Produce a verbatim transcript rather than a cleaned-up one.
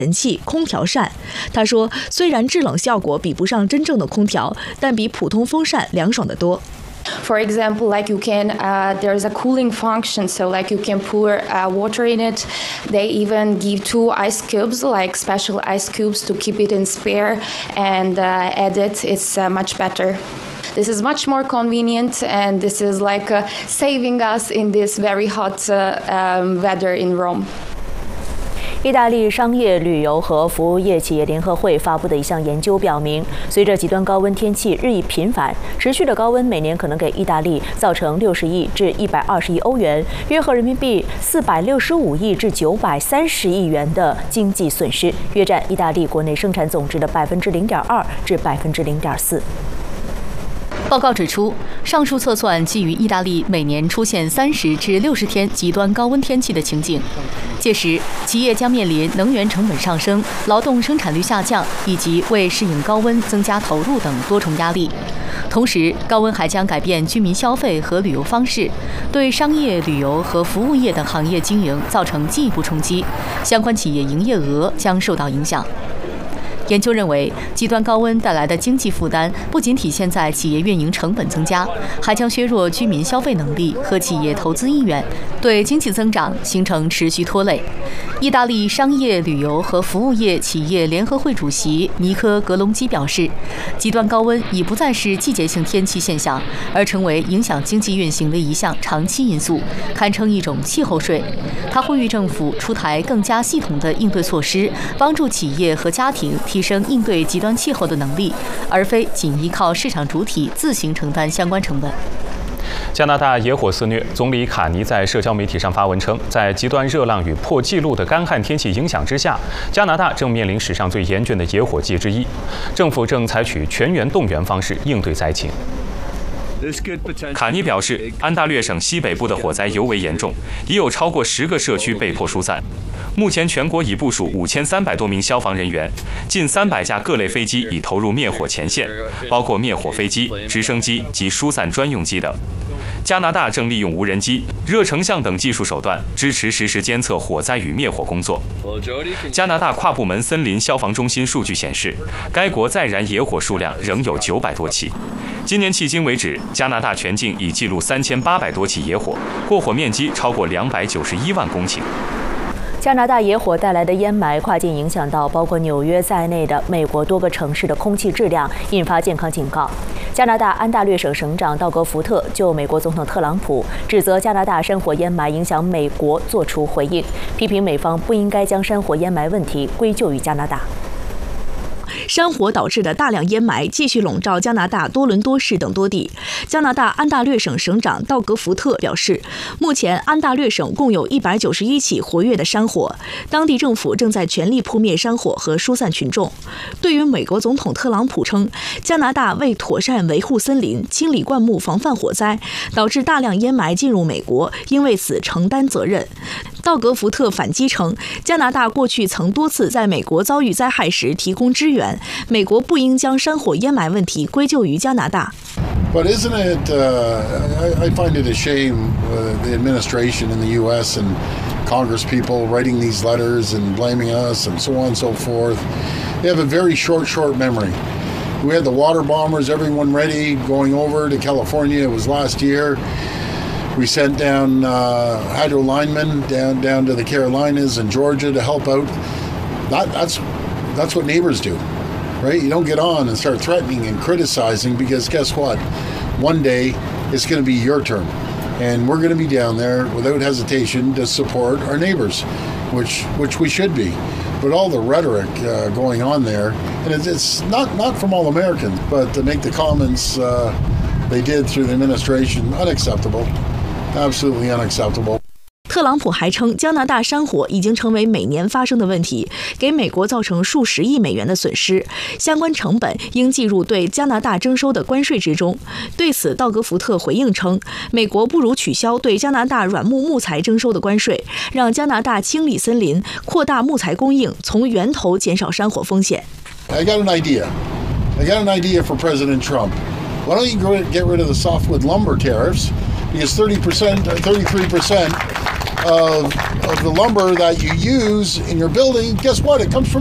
人气空调扇。他说，虽然制冷效果比不上真正的空调，但比普通风扇凉爽得多。 For example, like you can, uh, there's a cooling function, so like you can pour uh, water in it. They even give two ice cubes, like special ice cubes, to keep it in spare and uh, add it. It's uh, much better. This is much more convenient, and this is like uh, saving us in this very hot uh, um, weather in Rome. 意大利商业、旅游和服务业企业联合会发布的一项研究表明，随着极端高温天气日益频繁，持续的高温每年可能给意大利造成六十亿至一百二十亿欧元，约合人民币四百六十五亿至九百三十亿元的经济损失，约占意大利国内生产总值的百分之零点二至百分之零点四。 报告指出，上述测算基于意大利每年出现三十至六十天极端高温天气的情景，届时企业将面临能源成本上升、劳动生产率下降以及为适应高温增加投入等多重压力。同时，高温还将改变居民消费和旅游方式，对商业、旅游和服务业等行业经营造成进一步冲击，相关企业营业额将受到影响。研究认为，极端高温带来的经济负担不仅体现在企业运营成本增加，还将削弱居民消费能力和企业投资意愿，对经济增长形成持续拖累。意大利商业、旅游和服务业企业联合会主席尼科·格隆基表示，极端高温已不再是季节性天气现象，而成为影响经济运行的一项长期因素，堪称一种气候税。他呼吁政府出台更加系统的应对措施，帮助企业和家庭提升应对极端气候的能力，而非仅依靠市场主体自行承担相关成本。 加拿大野火肆虐，总理卡尼在社交媒体上发文称，在极端热浪与破纪录的干旱天气影响之下，加拿大正面临史上最严峻的野火季之一，政府正采取全员动员方式应对灾情。 卡尼表示，安大略省西北部的火灾尤为严重，已有超过十个社区被迫疏散。目前，全国已部署五千三百多名消防人员，近三百架各类飞机已投入灭火前线，包括灭火飞机、直升机及疏散专用机等。加拿大正利用无人机、热成像等技术手段，支持实时监测火灾与灭火工作。加拿大跨部门森林消防中心数据显示，该国在燃野火数量仍有九百多起。今年迄今为止，加拿大全境已记录三千八百多起野火，过火面积超过两百九十一万公顷。 加拿大野火带来的烟霾跨境影响到包括纽约在内的美国多个城市的空气质量，引发健康警告。加拿大安大略省省长道格·福特就美国总统特朗普指责加拿大山火烟霾影响美国作出回应，批评美方不应该将山火烟霾问题归咎于加拿大。 山火导致的大量烟霾继续笼罩加拿大多伦多市等多地。加拿大安大略省省长道格·福特表示，目前安大略省共有一百九十一起活跃的山火，当地政府正在全力扑灭山火和疏散群众。对于美国总统特朗普称，加拿大未妥善维护森林、清理灌木、防范火灾，导致大量烟霾进入美国，应为此承担责任。道格·福特反击称，加拿大过去曾多次在美国遭遇灾害时提供支援，美国不应将山火烟霾问题归咎于加拿大。 But isn't it, uh, I, I find it a shame uh, the administration in the U S and Congress people writing these letters and blaming us and so on and so forth. They have a very short, short memory. We had the water bombers, everyone ready, going over to California. It was last year. We sent down uh, hydro linemen down down to the Carolinas and Georgia to help out. That, that's that's what neighbors do, right? You don't get on and start threatening and criticizing, because guess what? One day it's going to be your turn, and we're going to be down there without hesitation to support our neighbors, which which we should be. But all the rhetoric uh, going on there, and it's, it's not not from all Americans, but to make the comments uh, they did through the administration, unacceptable. Absolutely unacceptable. 特朗普还称，加拿大山火已经成为每年发生的问题，给美国造成数十亿美元的损失，相关成本应计入对加拿大征收的关税之中。对此，道格·福特回应称，美国不如取消对加拿大软木木材征收的关税，让加拿大清理森林，扩大木材供应，从源头减少山火风险。 I got an idea. I got an idea for President Trump. Why don't you get rid of the softwood lumber tariffs? Because thirty percent, thirty-three percent of, of the lumber that you use in your building, guess what? It comes from